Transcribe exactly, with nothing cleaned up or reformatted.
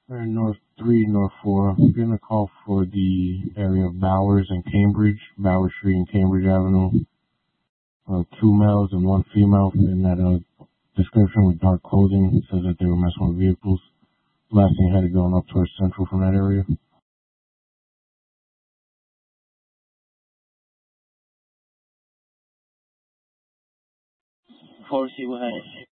Or North three, North four. I'm getting a call for the area of Bowers and Cambridge, Bowers Street and Cambridge Avenue. Uh, two males and one female in that uh, description with dark clothing. It says that they were messing with vehicles. Last thing had it going up towards Central from that area. four C, go ahead.